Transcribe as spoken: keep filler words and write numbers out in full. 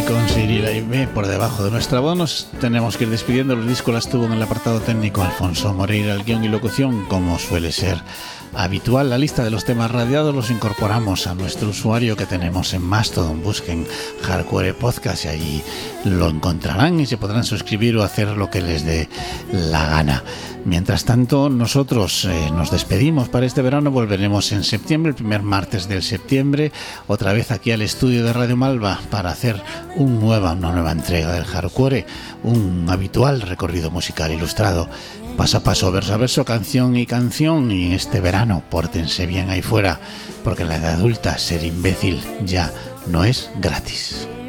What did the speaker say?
con Cyril A y B por debajo de nuestra voz, nos tenemos que ir despidiendo. Los discos las tuvo en el apartado técnico Alfonso Moreira, el guión y locución, como suele ser habitual. La lista de los temas radiados los incorporamos a nuestro usuario que tenemos en Mastodon. Busquen Hardcore Podcast y allí lo encontrarán y se podrán suscribir o hacer lo que les dé la gana. Mientras tanto, nosotros eh, nos despedimos para este verano. Volveremos en septiembre, el primer martes del septiembre, otra vez aquí al estudio de Radio Malva para hacer un nueva, una nueva entrega del Hardcore, un habitual recorrido musical ilustrado, paso a paso, verso a verso, canción y canción. Y este verano, pórtense bien ahí fuera, porque en la edad adulta ser imbécil ya no es gratis.